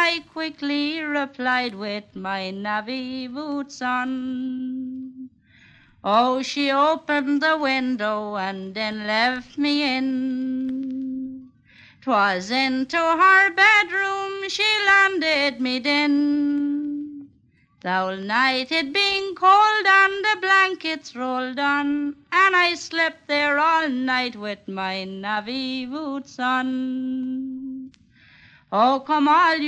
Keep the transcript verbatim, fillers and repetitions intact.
I quickly replied with my navy boots on. Oh, she opened the window and then left me in. 'Twas into her bedroom she landed me then. The whole night it being cold and the blankets rolled on, and I slept there all night with my navy boots on. Oh, come all